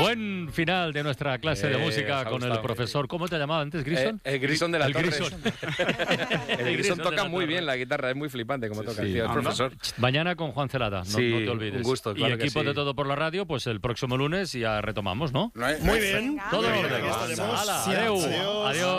Buen final de nuestra clase de música con el profesor. ¿Cómo te llamaba antes, Grison? Grison de la Torre. El Grison toca muy bien la guitarra, es muy flipante como toca el tío, el profesor. Mañana con Juan Celada, no te olvides. Un gusto, claro. Y equipo de Todo por la Radio, pues el próximo lunes ya retomamos, ¿no? Muy bien. Todo en orden. Adiós. Adiós.